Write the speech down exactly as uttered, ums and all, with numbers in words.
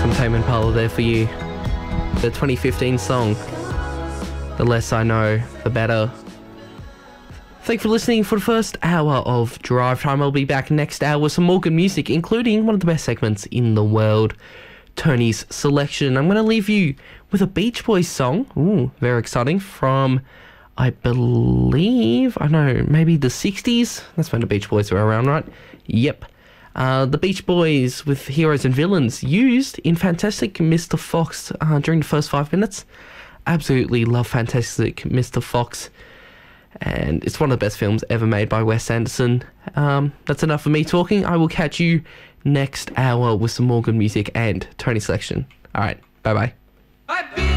Some Tame Impala there for you. The twenty fifteen song, The Less I Know, The Better. Thanks for listening for the first hour of Drive Time. I'll be back next hour with some more good music, including one of the best segments in the world, Tony's Selection. I'm going to leave you with a Beach Boys song. Ooh, very exciting. From, I believe, I don't know, maybe the sixties. That's when the Beach Boys were around, right? Yep. Uh, the Beach Boys with Heroes and Villains used in Fantastic Mister Fox uh, during the first five minutes. Absolutely love Fantastic Mister Fox. And it's one of the best films ever made by Wes Anderson. Um, that's enough for me talking. I will catch you next hour with some more good music and Tony Selection. All right, bye-bye.